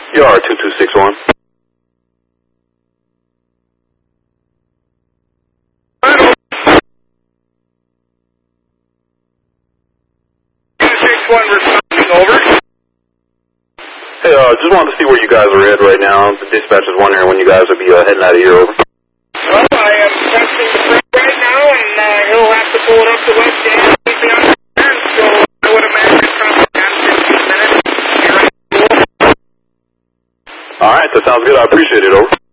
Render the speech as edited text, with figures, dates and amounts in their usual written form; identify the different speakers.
Speaker 1: ER 2261.
Speaker 2: One responding over.
Speaker 1: Hey, just wanted to see where you guys are at right now. The dispatch is wondering when you guys will be heading out of here, over.
Speaker 2: Well, I am testing the front right now, and he'll have to pull it up to West End. He'll be on the end, so I would imagine probably 10, 15 minutes.
Speaker 1: Alright, that sounds good. I appreciate it, over.